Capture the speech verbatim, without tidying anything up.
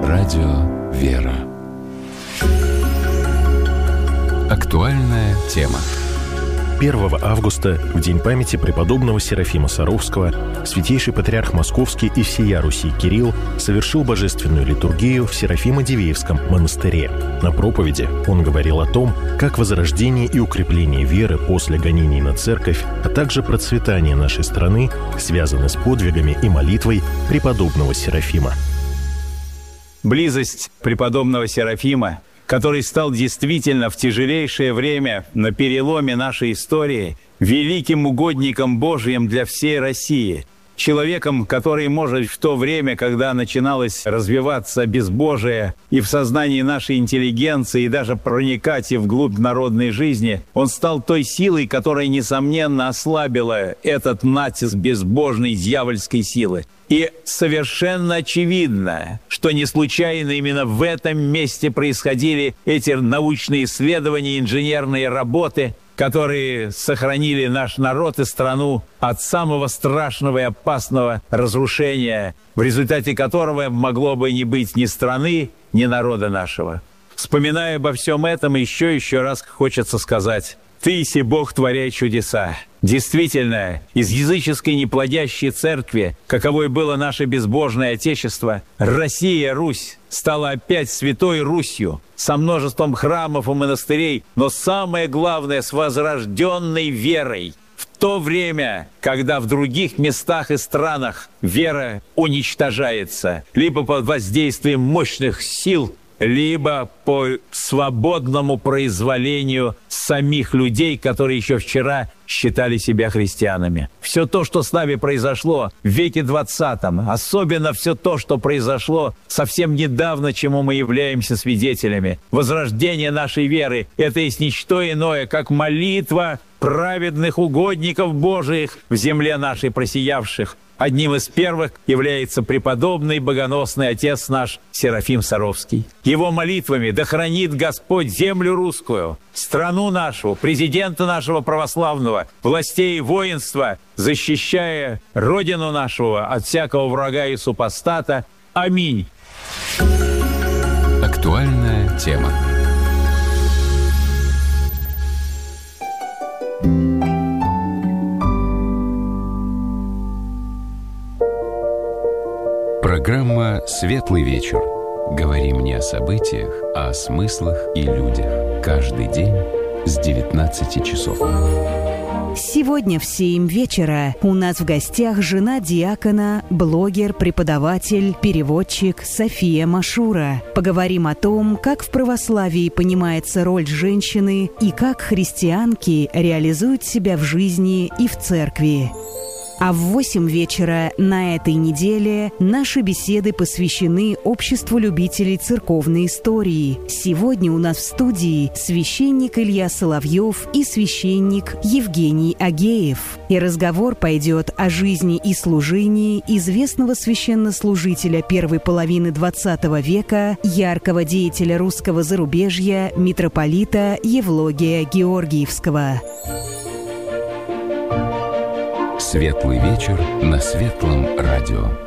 Радио «Вера». Актуальная тема. первого августа, в день памяти преподобного Серафима Саровского, святейший патриарх Московский и всея Руси Кирилл совершил божественную литургию в Серафимо-Дивеевском монастыре. На проповеди он говорил о том, как возрождение и укрепление веры после гонений на церковь, а также процветание нашей страны связаны с подвигами и молитвой преподобного Серафима. Близость преподобного Серафима, который стал действительно в тяжелейшее время на переломе нашей истории великим угодником Божиим для всей России, человеком, который, может, в то время, когда начиналось развиваться безбожие и в сознании нашей интеллигенции, и даже проникать и вглубь народной жизни, он стал той силой, которая, несомненно, ослабила этот натиск безбожной дьявольской силы. И совершенно очевидно, что не случайно именно в этом месте происходили эти научные исследования, инженерные работы, которые сохранили наш народ и страну от самого страшного и опасного разрушения, в результате которого могло бы не быть ни страны, ни народа нашего. Вспоминая обо всем этом, еще еще раз хочется сказать: «Ты, си Бог, творяй чудеса». Действительно, из языческой неплодящей церкви, каковой было наше безбожное Отечество, Россия, Русь, стала опять святой Русью, со множеством храмов и монастырей, но самое главное, с возрожденной верой. В то время, когда в других местах и странах вера уничтожается, либо под воздействием мощных сил, либо по свободному произволению самих людей, которые еще вчера считали себя христианами. Все то, что с нами произошло в веке двадцатом, особенно все то, что произошло совсем недавно, чему мы являемся свидетелями, возрождение нашей веры, это есть ничто иное, как молитва праведных угодников Божиих в земле нашей просиявших. Одним из первых является преподобный богоносный отец наш Серафим Саровский. Его молитвами да хранит Господь землю русскую, страну нашу, президента нашего православного, властей и воинства, защищая родину нашу от всякого врага и супостата. Аминь. Актуальная тема. Программа «Светлый вечер». Говорим не о событиях, а о смыслах и людях. Каждый день с девятнадцати часов. Сегодня в семь вечера у нас в гостях жена диакона, блогер, преподаватель, переводчик София Машура. Поговорим о том, как в православии понимается роль женщины и как христианки реализуют себя в жизни и в церкви. А в восемь вечера на этой неделе наши беседы посвящены обществу любителей церковной истории. Сегодня у нас в студии священник Илья Соловьев и священник Евгений Агеев. И разговор пойдет о жизни и служении известного священнослужителя первой половины двадцатого века, яркого деятеля русского зарубежья, митрополита Евлогия Георгиевского. Светлый вечер на Светлом радио.